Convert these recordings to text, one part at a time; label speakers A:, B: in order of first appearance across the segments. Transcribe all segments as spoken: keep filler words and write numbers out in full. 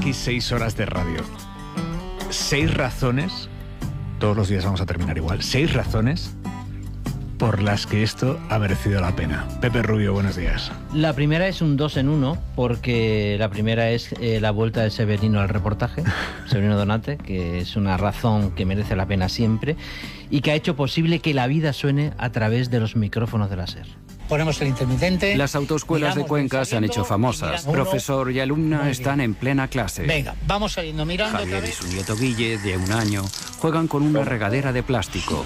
A: aquí seis horas de radio. Seis razones, todos los días vamos a terminar igual, seis razones por las que esto ha merecido la pena. Pepe Rubio, buenos días.
B: La primera es un dos en uno, porque la primera es eh, la vuelta de Severino al reportaje, Severino Donate, que es una razón que merece la pena siempre y que ha hecho posible que la vida suene a través de los micrófonos de la SER.
C: Ponemos el intermitente.
D: Las autoescuelas de Cuenca se han hecho famosas. Profesor y alumna están en plena clase.
C: Venga, vamos saliendo mirando.
D: Javier y su nieto Guille, de un año, juegan con una regadera de plástico.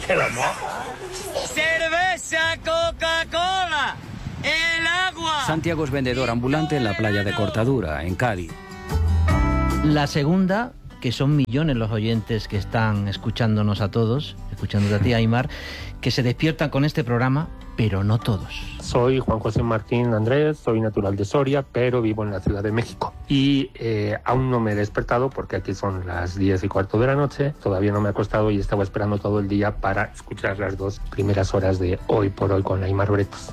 E: ¡Cerveza, Coca-Cola! ¡El agua!
D: Santiago es vendedor ambulante en la playa de Cortadura, en Cádiz.
B: La segunda, que son millones los oyentes que están escuchándonos a todos, escuchándote a ti, Aimar, que se despiertan con este programa, pero no todos.
F: Soy Juan José Martín Andrés, soy natural de Soria, pero vivo en la Ciudad de México. Y eh, aún no me he despertado porque aquí son las diez y cuarto de la noche. Todavía no me he acostado y estaba esperando todo el día para escuchar las dos primeras horas de Hoy por Hoy con Aimar Bretos.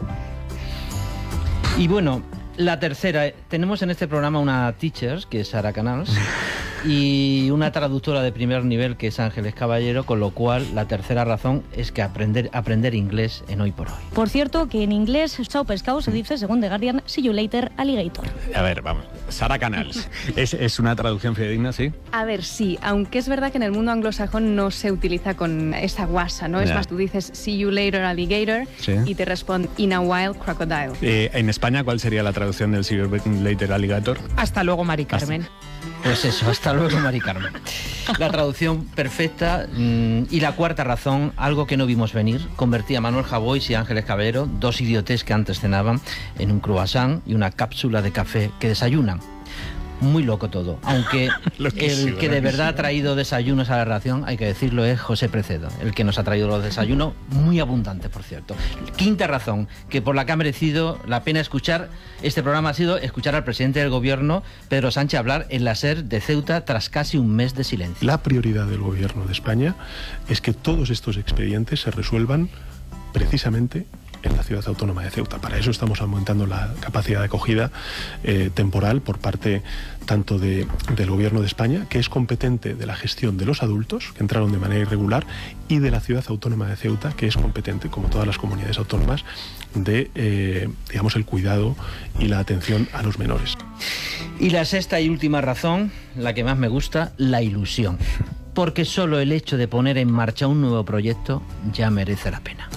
B: Y bueno, la tercera, tenemos en este programa una teacher, que es Sara Canals, y una traductora de primer nivel, que es Ángeles Caballero, con lo cual la tercera razón es que aprender, aprender inglés en Hoy por Hoy.
G: Por cierto, que en inglés, chao pescado se dice, según The Guardian, see you later, alligator.
A: A ver, vamos, Sara Canals, ¿es, es una traducción fidedigna, sí?
H: A ver, sí, aunque es verdad que en el mundo anglosajón no se utiliza con esa guasa, ¿no? Es
A: Yeah.
H: más, tú dices, see you later, alligator,
A: Sí.
H: y te responde, in a while, crocodile.
A: Eh, en España, ¿cuál sería la traducción del See You Later Alligator?
H: Hasta luego, Mari Carmen.
B: Pues eso, hasta luego, Mari Carmen. La traducción perfecta. mmm, y la cuarta razón, algo que no vimos venir, convertía a Manuel Javois y Ángeles Caballero, dos idiotes que antes cenaban, en un croissant y una cápsula de café que desayunan. Muy loco todo, aunque el que de verdad ha traído desayunos a la ración, hay que decirlo, es José Precedo, el que nos ha traído los desayunos, muy abundantes, por cierto. Quinta razón, que por la que ha merecido la pena escuchar este programa, ha sido escuchar al presidente del gobierno, Pedro Sánchez, hablar en la SER de Ceuta tras casi un mes de silencio.
I: La prioridad del gobierno de España es que todos estos expedientes se resuelvan precisamente en la ciudad autónoma de Ceuta. Para eso estamos aumentando la capacidad de acogida eh, temporal por parte tanto de, del Gobierno de España, que es competente de la gestión de los adultos que entraron de manera irregular, y de la ciudad autónoma de Ceuta, que es competente, como todas las comunidades autónomas, de eh, digamos el cuidado y la atención a los menores.
B: Y la sexta y última razón, la que más me gusta, la ilusión. Porque solo el hecho de poner en marcha un nuevo proyecto ya merece la pena.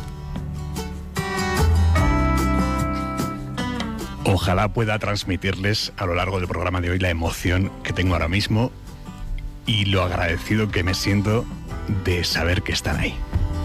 A: Ojalá pueda transmitirles a lo largo del programa de hoy la emoción que tengo ahora mismo y lo agradecido que me siento de saber que están ahí.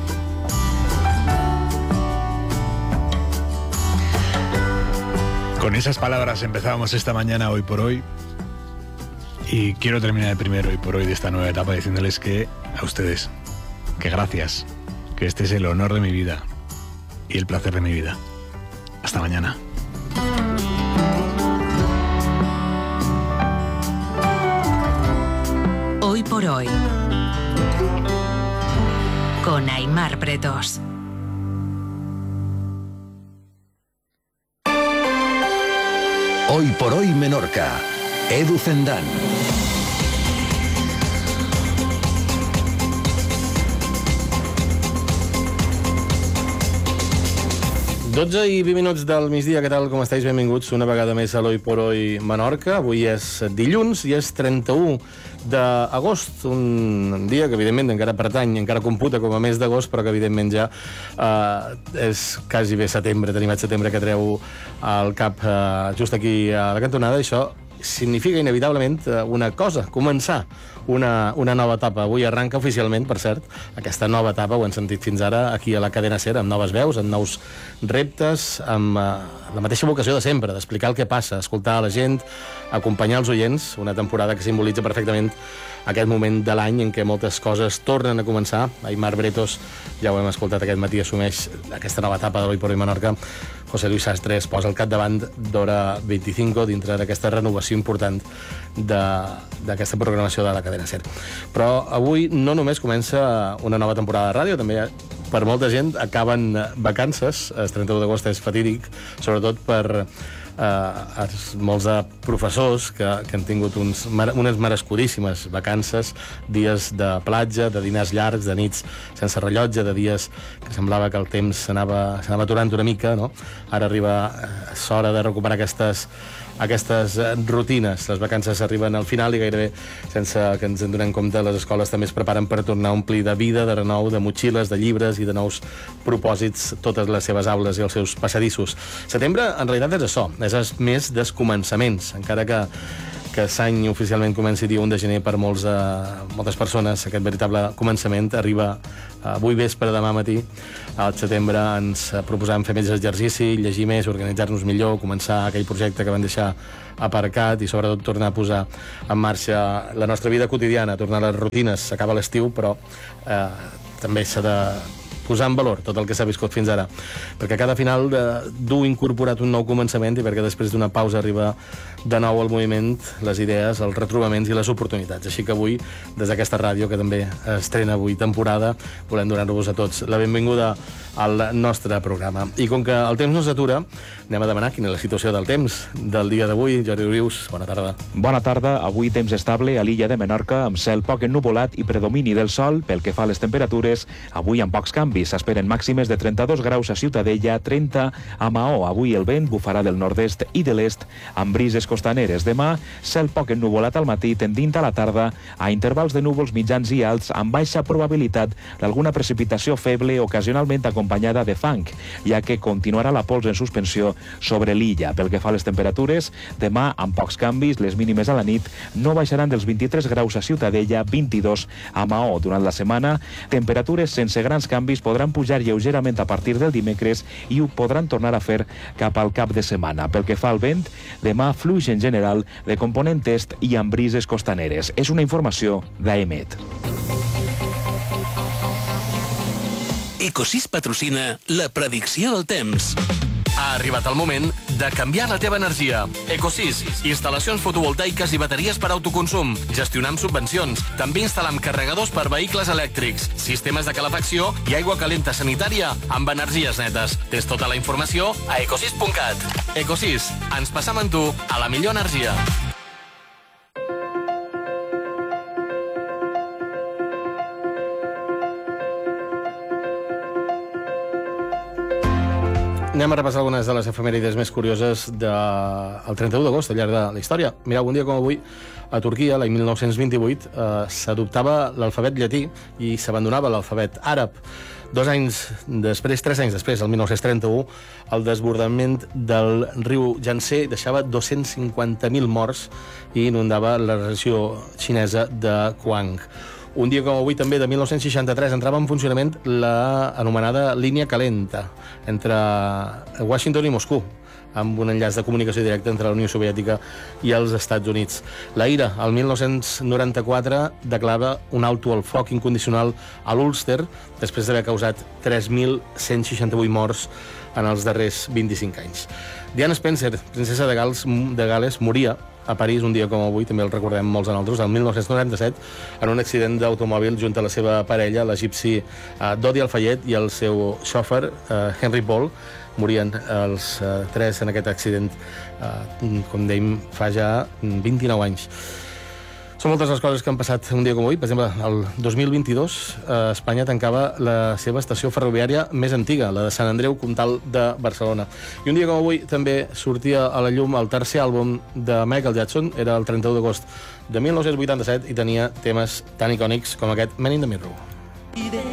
A: Con esas palabras empezábamos esta mañana Hoy por Hoy, y quiero terminar el primer Hoy por Hoy de esta nueva etapa diciéndoles que a ustedes, que gracias, que este es el honor de mi vida y el placer de mi vida. Hasta mañana.
J: Hoy por Hoy con Aimar Bretos.
K: Hoy por Hoy Menorca. Edu Zendán.
L: dotze i vint minuts del migdia, què tal, com estàs? Benvinguts una vegada més a l'Hoy por Hoy Menorca. Avui és dilluns i és trenta-u d'agost, un dia que evidentment encara pertany, encara computa com a mes d'agost, però que evidentment ja eh, és quasi bé setembre, tenim el setembre que treu al cap eh, just aquí a la cantonada. Això significa inevitablement una cosa, començar una, una nova etapa. Avui arranca oficialment, per cert, aquesta nova etapa, ho hem sentit fins ara aquí a la cadena SER, amb noves veus, amb nous reptes, amb uh, la mateixa vocació de sempre, d'explicar el que passa, escoltar a la gent, acompanyar els oients, una temporada que simbolitza perfectament aquest moment de l'any en què moltes coses tornen a començar. Aimar Bretos, ja ho hem escoltat aquest matí, assumeix aquesta nova etapa de l'Hoy por Hoy Menorca. José Luis Sastre es posa al capdavant d'Hora vint-i-cinc dintre d'aquesta renovació important d'aquesta programació de la cadena SER. Però avui no només comença una nova temporada de ràdio, també per molta gent acaben vacances. El trenta-u d'agost és fatídic, sobretot per eh, molts de professors que, que han tingut uns, unes merescudíssimes vacances, dies de platja, de dinars llargs, de nits sense rellotge, de dies que semblava que el temps s'anava aturant una mica, no? Ara arriba eh, l'hora de recuperar aquestes aquestes rutines. Les vacances arriben al final i gairebé sense que ens en donem compte les escoles també es preparen per tornar a omplir de vida, de renou, de motxilles, de llibres i de nous propòsits totes les seves aules i els seus passadissos. Setembre en realitat és això, és el mes dels començaments, encara que que l'any oficialment comenci dia un de gener per molts, eh, moltes persones. Aquest veritable començament arriba avui vespre, demà matí. Al setembre ens proposàvem fer més exercici, llegir més, organitzar-nos millor, començar aquell projecte que vam deixar aparcat i sobretot tornar a posar en marxa la nostra vida quotidiana, tornar a les rutines. S'acaba l'estiu, però eh, també s'ha de posar en valor tot el que s'ha viscut fins ara, perquè cada final eh, du incorporat un nou començament i perquè després d'una pausa arriba de nou al moviment, les idees, els retrobaments i les oportunitats. Així que avui, des d'aquesta ràdio, que també estrena avui temporada, volem donar-vos a tots la benvinguda al nostre programa. I com que el temps no s'atura, anem a demanar quina és la situació del temps del dia d'avui. Jordi Rius, bona tarda.
M: Bona tarda. Avui temps estable a l'illa de Menorca, amb cel poc ennuvolat i predomini del sol. Pel que fa a les temperatures, avui amb pocs canvis. S'esperen màximes de trenta-dos graus a Ciutadella, trenta a Maó. Avui el vent bufarà del nord-est i de l'est, amb brises costaneres. Demà, cel poc ennuvolat al matí, tendint a la tarda a intervals de núvols mitjans i alts, amb baixa probabilitat d'alguna precipitació feble, ocasionalment acompanyada de fang, ja que continuarà la pols en suspensió sobre l'illa. Pel que fa a les temperatures, demà, amb pocs canvis, les mínimes a la nit no baixaran dels vint-i-tres graus a Ciutadella, vint-i-dos a Maó. Durant la setmana, temperatures sense grans canvis podran pujar lleugerament a partir del dimecres i ho podran tornar a fer cap al cap de setmana. Pel que fa al vent, demà fluix en general de component est i amb brises costaneres. És una informació d'Aemet.
N: Ecosys patrocina la predicció del temps.
O: Ha arribat el moment de canviar la teva energia. Ecosys, instal·lacions fotovoltaiques i bateries per autoconsum. Gestionar amb subvencions. També instal·lam carregadors per vehicles elèctrics, sistemes de calefacció i aigua calenta sanitària amb energies netes. Tens tota la informació a ecosys punt cat. Ecosys, ens passam amb tu a la millor energia.
L: Anem a repassar algunes de les efemèrides més curioses del trenta-u d'agost, al llarg de la història. Mireu, un dia com avui, a Turquia, l'any mil nou-cents vint-i-vuit, eh, s'adoptava l'alfabet llatí i s'abandonava l'alfabet àrab. Dos anys després, tres anys després, el mil nou-cents trenta-u, el desbordament del riu Yangtze deixava dos-cents cinquanta mil morts i inundava la regió xinesa de Quang. Un dia com avui, també, de mil nou-cents seixanta-tres, entrava en funcionament l'anomenada línia calenta entre Washington i Moscou, amb un enllaç de comunicació directa entre la Unió Soviètica i els Estats Units. La I R A, el mil nou-cents noranta-quatre, declara un alto al foc incondicional a l'Ulster després d'haver causat tres mil cent seixanta-vuit morts en els darrers vint-i-cinc anys. Diana Spencer, princesa de Gales, de Gales, moria a París un dia com avui, també el recordem molts a nosaltres, el mil nou-cents noranta-set, en un accident d'automòbil junt a la seva parella, l'egipci uh, Dodi Al-Fayed, i el seu xòfer, uh, Henry Ball. Morien els uh, tres en aquest accident, uh, com dèiem, fa ja vint-i-nou anys. Són moltes les coses que han passat un dia com avui. Per exemple, el dos mil vint-i-dos eh, Espanya tancava la seva estació ferroviària més antiga, la de Sant Andreu Comtal de Barcelona. I un dia com avui també sortia a la llum el tercer àlbum de Michael Jackson, era el trenta-u d'agost de mil nou-cents vuitanta-set i tenia temes tan icònics com aquest Man in the Mirror.